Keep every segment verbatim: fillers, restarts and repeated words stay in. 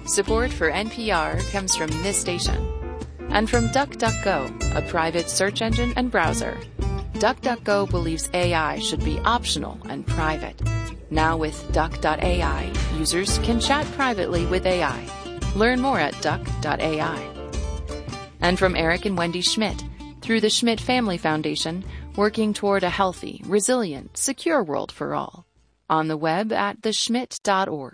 Support for N P R comes from this station and from DuckDuckGo, a private search engine and browser. DuckDuckGo believes A I should be optional and private. Now with Duck dot A I, users can chat privately with A I. Learn more at Duck dot A I. And from Eric and Wendy Schmidt, through the Schmidt Family Foundation, working toward a healthy, resilient, secure world for all. On the web at the schmidt dot org.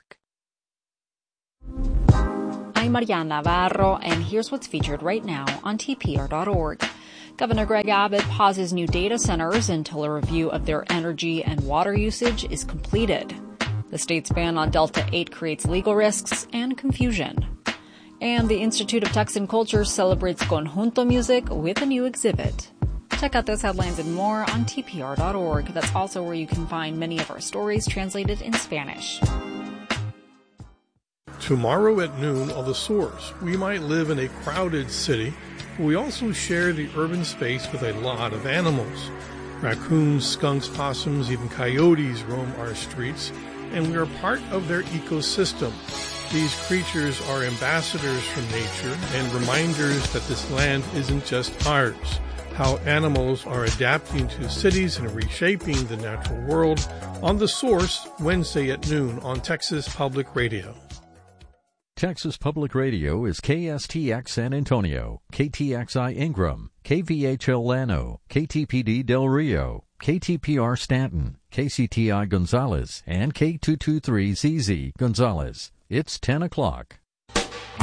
I'm Mariana Navarro, and here's what's featured right now on T P R dot org. Governor Greg Abbott pauses new data centers until a review of their energy and water usage is completed. The state's ban on Delta eight creates legal risks and confusion. And the Institute of Texan Culture celebrates conjunto music with a new exhibit. Check out those headlines and more on T P R dot org. That's also where you can find many of our stories translated in Spanish. Tomorrow at noon on The Source, we might live in a crowded city, but we also share the urban space with a lot of animals. Raccoons, skunks, possums, even coyotes roam our streets, and we are part of their ecosystem. These creatures are ambassadors from nature and reminders that this land isn't just ours. How animals are adapting to cities and reshaping the natural world on The Source, Wednesday at noon on Texas Public Radio. Texas Public Radio is K S T X San Antonio, K T X I Ingram, K V H L Llano, K T P D Del Rio, K T P R Stanton, K C T I Gonzales, and K two twenty-three Z Z Gonzales. It's ten o'clock.